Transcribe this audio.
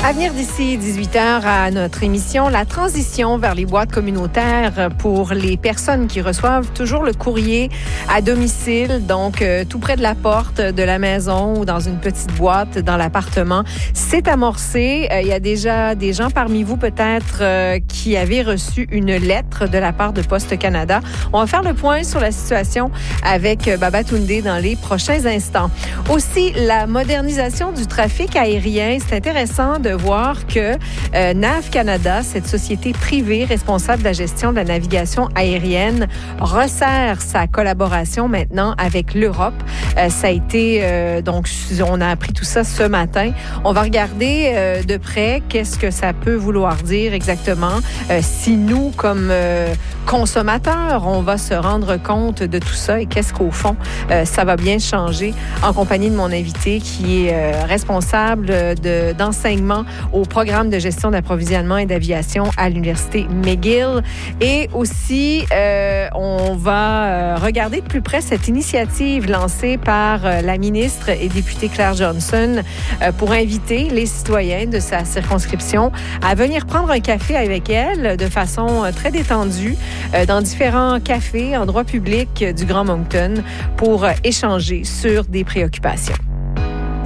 À venir d'ici 18h à notre émission, la transition vers les boîtes communautaires pour les personnes qui reçoivent toujours le courrier à domicile, donc tout près de la porte de la maison ou dans une petite boîte dans l'appartement. C'est amorcé. Il y a déjà des gens parmi vous peut-être qui avaient reçu une lettre de la part de Poste Canada. On va faire le point sur la situation avec Babatunde dans les prochains instants. Aussi, la modernisation du trafic aérien, c'est intéressant de voir que NAV Canada, cette société privée responsable de la gestion de la navigation aérienne, resserre sa collaboration maintenant avec l'Europe. Ça a été, donc, on a appris tout ça ce matin. On va regarder de près qu'est-ce que ça peut vouloir dire exactement. Si nous, comme consommateurs, on va se rendre compte de tout ça et qu'est-ce qu'au fond, ça va bien changer, en compagnie de mon invité qui est responsable d'enseignement au programme de gestion d'approvisionnement et d'aviation à l'Université McGill. Et aussi, on va regarder de plus près cette initiative lancée par la ministre et députée Claire Johnson pour inviter les citoyens de sa circonscription à venir prendre un café avec elle de façon très détendue dans différents cafés, endroits publics du Grand Moncton pour échanger sur des préoccupations.